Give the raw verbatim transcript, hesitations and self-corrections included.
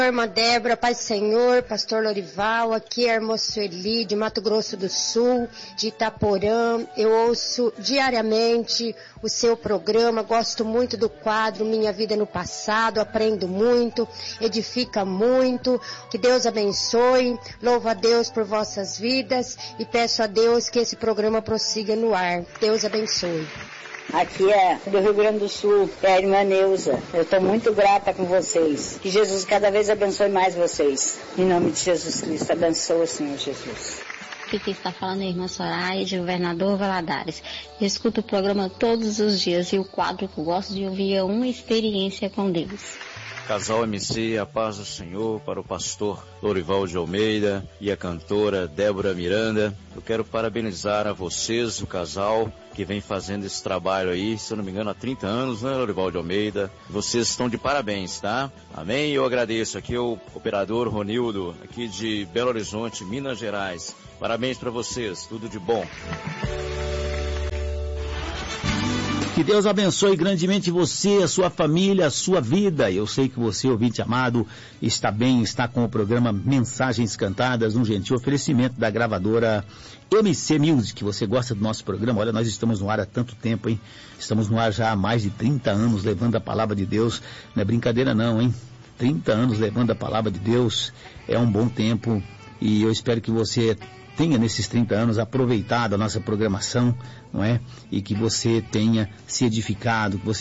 Irmã Débora, Pai do Senhor, Pastor Lorival, aqui é a irmã Sueli, de Mato Grosso do Sul, de Itaporã. Eu ouço diariamente o seu programa, gosto muito do quadro Minha Vida no Passado, aprendo muito, edifica muito. Que Deus abençoe, louvo a Deus por vossas vidas e peço a Deus que esse programa prossiga no ar. Deus abençoe. Aqui é do Rio Grande do Sul, é a irmã Neuza. Eu estou muito grata com vocês. Que Jesus cada vez abençoe mais vocês. Em nome de Jesus Cristo, abençoe, Senhor Jesus. Aqui quem está falando é a irmã Soraya, de Governador Valadares. Eu escuto o programa todos os dias e o quadro que eu gosto de ouvir é Uma Experiência com Deus. Casal M C, a paz do Senhor, para o pastor Lorival de Almeida e a cantora Débora Miranda. Eu quero parabenizar a vocês, o casal, que vem fazendo esse trabalho aí, se eu não me engano, há trinta anos, né, Lorival de Almeida? Vocês estão de parabéns, tá? Amém? Eu agradeço. Aqui é o operador Ronildo, aqui de Belo Horizonte, Minas Gerais. Parabéns para vocês, tudo de bom. Que Deus abençoe grandemente você, a sua família, a sua vida. Eu sei que você, ouvinte amado, está bem, está com o programa Mensagens Cantadas, um gentil oferecimento da gravadora M C Music. Você gosta do nosso programa? Olha, nós estamos no ar há tanto tempo, hein? Estamos no ar já há mais de trinta anos, levando a palavra de Deus. Não é brincadeira não, hein? trinta anos levando a palavra de Deus é um bom tempo e eu espero que você tenha nesses trinta anos aproveitado a nossa programação, não é? E que você tenha se edificado, que você